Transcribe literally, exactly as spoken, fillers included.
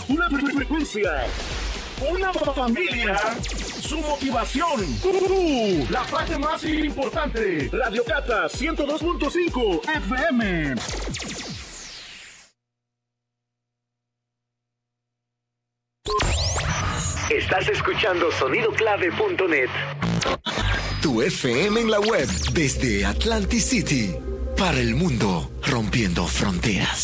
una frecuencia, una familia, su motivación. Uh, la parte más importante. Radio Cata ciento dos punto cinco F M. Estás escuchando sonido clave punto net. Tu F M en la web desde Atlantic City para el mundo, rompiendo fronteras.